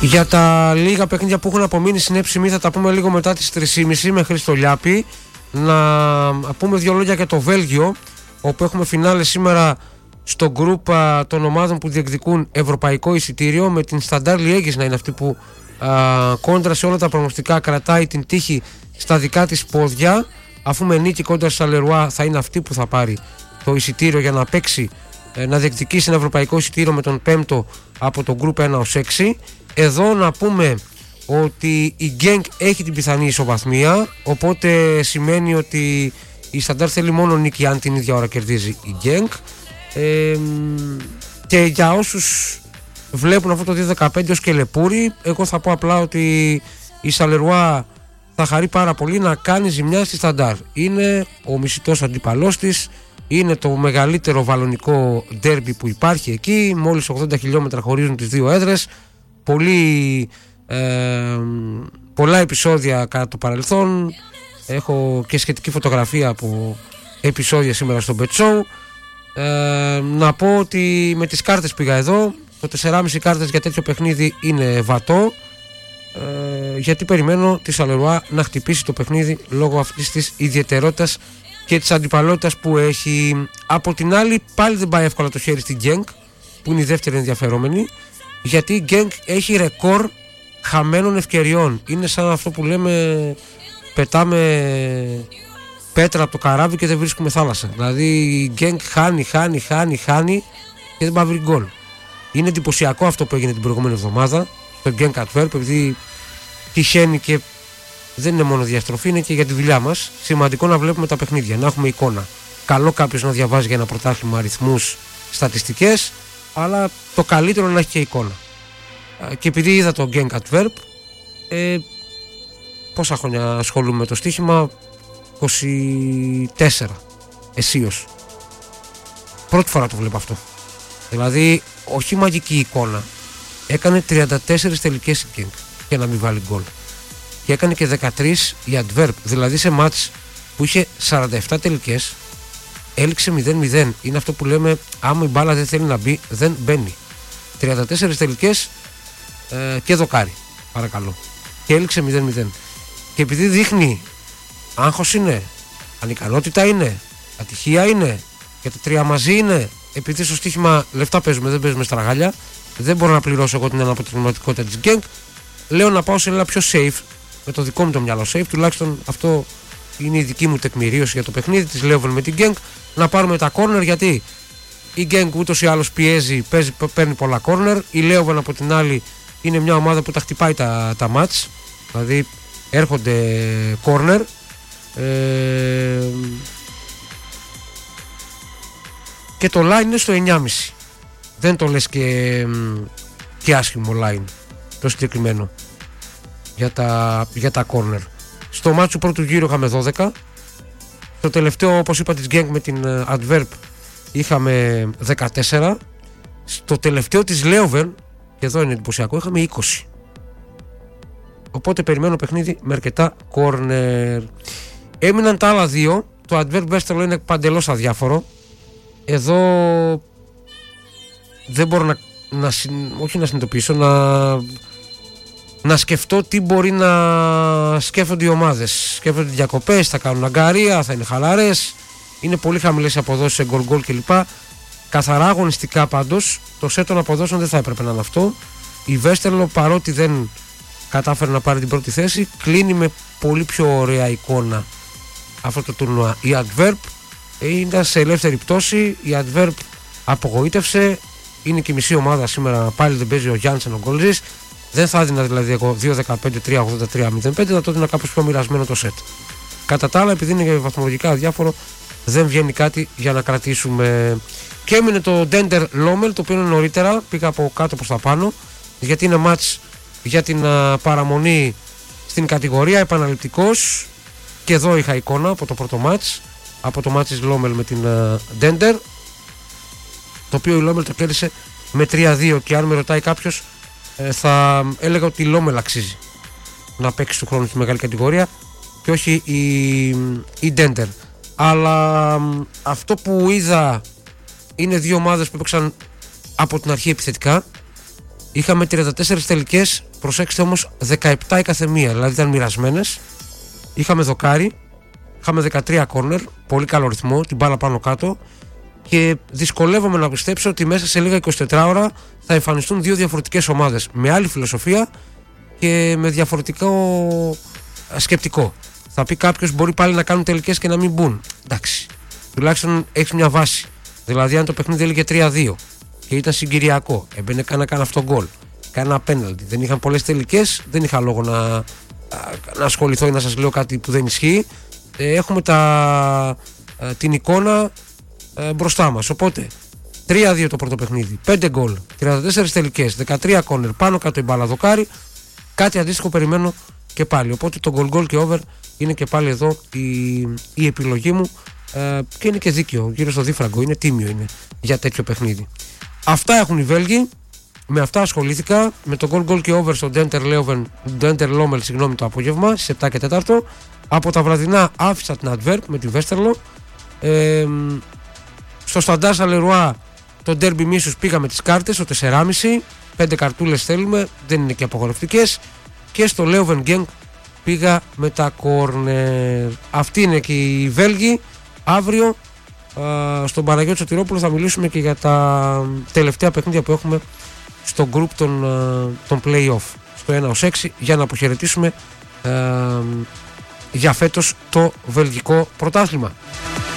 Για τα λίγα παιχνίδια που έχουν απομείνει στην έψημη θα τα πούμε λίγο μετά τις 3.30 με Χρήστο Λιάπη. Να πούμε δύο λόγια για το Βέλγιο, όπου έχουμε φινάλε σήμερα στο γκρουπ των ομάδων που διεκδικούν ευρωπαϊκό εισιτήριο, με την Σταντάρ Λιέγης να είναι αυτή που κόντρα σε όλα τα προγνωστικά κρατάει την τύχη στα δικά της πόδια, αφού με νίκη κόντρα στα Λερουά θα είναι αυτή που θα πάρει το εισιτήριο για να παίξει, να διεκδικήσει ένα ευρωπαϊκό εισιτήριο με τον πέμπτο από το γκρουπ 1 ως 6. Εδώ να πούμε ότι η Γκένκ έχει την πιθανή ισοβαθμία, οπότε σημαίνει ότι η Σταντάρ θέλει μόνο νίκη αν την ίδια ώρα κερδίζει η Γκένκ. Και για όσους βλέπουν αυτό το 2-15 ως κελεπούρι, εγώ θα πω απλά ότι η Σαλερουά θα χαρεί πάρα πολύ να κάνει ζημιά στη Σταντάρ. Είναι ο μισητός αντίπαλός της, είναι το μεγαλύτερο βαλονικό ντέρμπι που υπάρχει εκεί, μόλις 80 χιλιόμετρα χωρίζουν τις δύο έδρες, πολλά επεισόδια κατά το παρελθόν, έχω και σχετική φωτογραφία από επεισόδια σήμερα στο Bet Show. Να πω ότι με τις κάρτες πήγα εδώ, το 4,5 κάρτες για τέτοιο παιχνίδι είναι βατό, γιατί περιμένω τη Σαλερουά να χτυπήσει το παιχνίδι λόγω αυτής της ιδιαιτερότητας και της αντιπαλότητας που έχει. Από την άλλη πάλι δεν πάει εύκολα το χέρι στην Γκένκ, που είναι η δεύτερη ενδιαφερόμενη, γιατί η Γκένκ έχει ρεκόρ χαμένων ευκαιριών. Είναι σαν αυτό που λέμε πετάμε πέτρα από το καράβι και δεν βρίσκουμε θάλασσα. Δηλαδή η Γκένκ χάνει και δεν πάει βρει γκολ. Είναι εντυπωσιακό αυτό που έγινε την προηγούμενη εβδομάδα στο Γκένκ Αντβέρπ, επειδή τυχαίνει και δεν είναι μόνο διαστροφή, είναι και για τη δουλειά μας. Σημαντικό να βλέπουμε τα παιχνίδια, να έχουμε εικόνα. Καλό κάποιος να διαβάζει για ένα πρωτάθλημα αριθμούς, στατιστικές, αλλά το καλύτερο να έχει και εικόνα. Και επειδή είδα το Γκένκ Αντβέρπ, πόσα χρόνια ασχολούμαι με το στοίχημα, 24 αισίως. Πρώτη φορά το βλέπω αυτό. Δηλαδή όχι μαγική εικόνα, έκανε 34 τελικές η Γκένκ και να μην βάλει γκολ, και έκανε και 13 η Αντβέρπ. Δηλαδή σε μάτς που είχε 47 τελικές έληξε 0-0. Είναι αυτό που λέμε, άμα η μπάλα δεν θέλει να μπει δεν μπαίνει. 34 τελικές και δοκάρι, παρακαλώ, και έληξε 0-0. Και επειδή δείχνει άγχος είναι, ανικανότητα είναι, ατυχία είναι, και τα τρία μαζί είναι, επειδή στο στοίχημα λεφτά παίζουμε, δεν παίζουμε στραγάλια, δεν μπορώ να πληρώσω εγώ την αναποτελεσματικότητα της Γκένκ, λέω να πάω σε ένα πιο safe, με το δικό μου το μυαλό safe, τουλάχιστον αυτό είναι η δική μου τεκμηρίωση για το παιχνίδι της Λέοβεν με την Γκένκ, να πάρουμε τα corner, γιατί η Γκένκ ούτως ή άλλως πιέζει, παίρνει πολλά corner, η Λέοβεν από την άλλη είναι μια ομάδα που τα χτυπάει τα μάτς, δηλαδή έρχονται corner, και το line είναι στο 9,5. Δεν το λες και άσχημο line το συγκεκριμένο για τα corner. Στο μάτσο του πρώτου γύρου είχαμε 12. Στο τελευταίο, όπως είπα, της Γκένκ με την Adverb είχαμε 14. Στο τελευταίο της Λέοβεν, και εδώ είναι εντυπωσιακό, είχαμε 20. Οπότε περιμένω παιχνίδι με αρκετά corner. Έμειναν τα άλλα δύο. Το Adverb Westerlo είναι παντελώς αδιάφορο. Εδώ δεν μπορώ όχι να συνειδητοποιήσω, να σκεφτώ τι μπορεί να σκέφτονται οι ομάδες. Σκέφτονται διακοπές, θα κάνουν αγκαρία, θα είναι χαλαρές, είναι πολύ χαμηλές οι αποδόσεις σε γκολ κλπ. Καθαρά αγωνιστικά πάντως το σετ των αποδόσεων δεν θα έπρεπε να είναι αυτό. Η Westerlo, παρότι δεν κατάφερε να πάρει την πρώτη θέση, κλείνει με πολύ πιο ωραία εικόνα αυτό το τουρνουά. Η Adverb είναι σε ελεύθερη πτώση, η Adverb απογοήτευσε, είναι και η μισή ομάδα σήμερα, πάλι δεν παίζει ο Γιάννσεν ο Γκολζής. Δεν θα έδινα δηλαδή εγώ 2-15-3-83-05, θα το έδινα κάπως πιο μοιρασμένο το σετ. Κατά τα άλλα, επειδή είναι βαθμολογικά αδιάφορο, δεν βγαίνει κάτι για να κρατήσουμε. Και έμεινε το Ντέντερ Λόμελ, το οποίο είναι νωρίτερα, πήγα από κάτω προς τα πάνω, γιατί είναι μάτς για την παραμονή στην κατηγορία, επαναληπτικός, και εδώ είχα εικόνα από το πρώτο μάτς, από το μάτς της Λόμελ με την Ντέντερ, το οποίο η Λόμελ το κέρδισε με 3-2, και αν με ρωτάει κάποιος, θα έλεγα ότι η Λόμελ αξίζει να παίξει του χρόνου στη μεγάλη κατηγορία και όχι η Ντέντερ. Αλλά αυτό που είδα είναι δύο ομάδες που έπαιξαν από την αρχή επιθετικά, Είχαμε 34 τελικές, προσέξτε όμως 17 η καθεμία, δηλαδή ήταν μοιρασμένες. Είχαμε δοκάρι, είχαμε 13 κόρνερ, πολύ καλό ρυθμό, την μπάλα πάνω κάτω. Και δυσκολεύομαι να πιστέψω ότι μέσα σε λίγα 24 ώρα θα εμφανιστούν δύο διαφορετικές ομάδες με άλλη φιλοσοφία και με διαφορετικό σκεπτικό. Θα πει κάποιος μπορεί πάλι να κάνουν τελικές και να μην μπουν. Εντάξει, τουλάχιστον έχεις μια βάση. Δηλαδή, αν το παιχνίδι έλεγε 3-2 και ήταν συγκυριακό, έμπαινε κάνα αυτό γκολ, κάνα πέναλτι, δεν είχαν πολλές τελικές, δεν είχα λόγο να ασχοληθώ ή να σας λέω κάτι που δεν ισχύει. Έχουμε την εικόνα μπροστά μας. Οπότε 3-2 το πρώτο παιχνίδι, 5 γκολ, 34 τελικές, 13 κόρνερ, πάνω κάτω η μπάλα δοκάρι. Κάτι αντίστοιχο περιμένω και πάλι. Οπότε το goal και over είναι και πάλι εδώ η επιλογή μου και είναι και δίκαιο. Γύρω στο δίφραγκο είναι, τίμιο είναι για τέτοιο παιχνίδι. Αυτά έχουν οι Βέλγοι. Με αυτά ασχολήθηκα. Με το goal και over στο Denter Lommel, συγγνώμη, το απόγευμα στις 7 και 4. Από τα βραδινά άφησα την Adverb με τη Westerlo. Στο Stade Charleroi το Derby Μίσους πήγα με τις κάρτες, το 4,5. 5 καρτούλες θέλουμε, δεν είναι και απογορευτικές. Και στο Leuven Genk πήγα με τα κόρνερ. Αυτοί είναι και οι Βέλγοι. Αύριο στον Παναγιώτη Σωτηρόπουλο θα μιλήσουμε και για τα τελευταία παιχνίδια που έχουμε στο group των play-off, στο 1-6, για να αποχαιρετήσουμε για φέτος το βελγικό πρωτάθλημα.